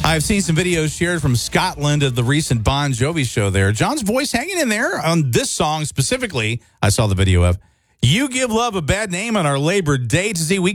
I've seen some videos shared from Scotland of the recent Bon Jovi show there. John's voice hanging in there on this song specifically. I saw the video of You Give Love a Bad Name on our Labor Day to see we